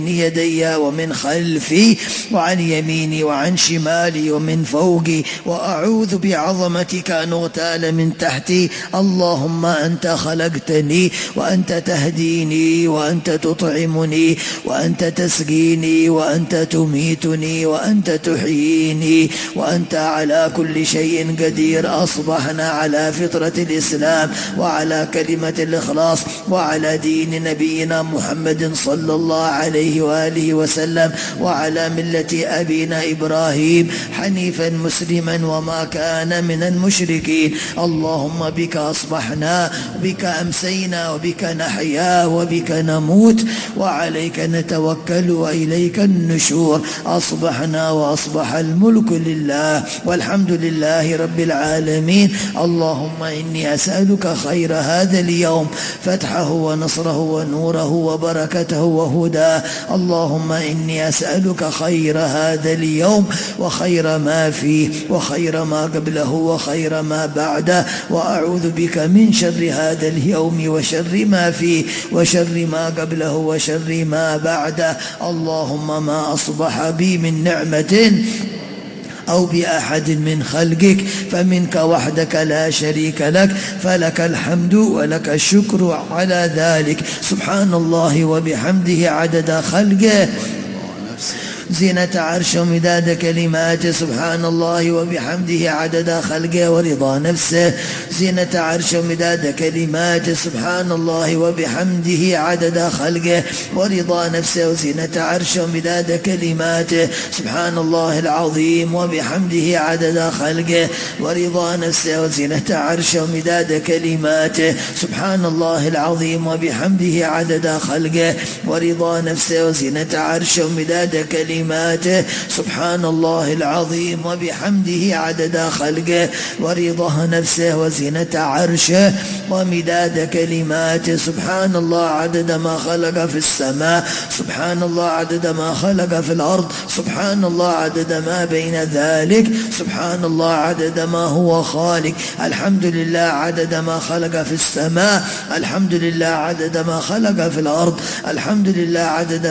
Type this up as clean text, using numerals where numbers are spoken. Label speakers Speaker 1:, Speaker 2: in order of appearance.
Speaker 1: يدي ومن خلفي وعن يميني وعن شمالي ومن فوقي، وأعوذ بعظمتك أن أغتال من تحتي. اللهم أنت خلقتني وأنت تهديني وأنت تطعمني وأنت تسقيني وأنت تميتني وأنت تحييني وأنت على كل شيء قدير. أصبحنا على فطرة الإسلام وعلى كلمة الإخلاص وعلى دين نبينا محمد صلى الله عليه وآله وسلم وعلى ملة أبينا إبراهيم حنيفا مسلما وما كان من المشركين. اللهم بك أصبحنا وبك أمسينا وبك نحيا وبك نموت وعليك نتوكل وإليك النشور. أصبحنا وأصبح الملك لله والحمد لله رب العالمين. اللهم إني أسألك خير هذا اليوم، فتحه ونصره ونوره وبركته وهداه. اللهم إني أسألك خير هذا اليوم وخير ما فيه وخير ما قبله وخير ما بعده، وأعوذ بك من شر هذا اليوم وشر ما فيه وشر ما قبله وشر ما بعده. اللهم ما أصبح بي من نعمة أو بأحد من خلقك فمنك وحدك لا شريك لك، فلك الحمد ولك الشكر على ذلك. سبحان الله وبحمده عدد خلقه زينة عرش ومداد كلماته. سبحان الله وبحمده عدد خلقه ورضا نفسه. زينة عرش ومداد كلماته. سبحان الله وبحمده عدد خلقه ورضا نفسه وزينة عرش ومداد كلماته. سبحان الله العظيم وبحمده عدد خلقه ورضا نفسه وزينة عرش ومداد كلماته. سبحان الله العظيم وبحمده عدد خلقه ورضا نفسه وزينة عرش ومداد كلماته. سبحان الله العظيم وبحمده عدد خلقه ورضا نفسه وزينة عرشه ومداد كلماته. سبحان الله عدد ما خلق في السماء، سبحان الله عدد ما خلق في الأرض، سبحان الله عدد ما بين ذلك، سبحان الله عدد ما هو خالق. الحمد لله عدد ما خلق في السماء، الحمد لله عدد ما خلق في الأرض، الحمد لله عدد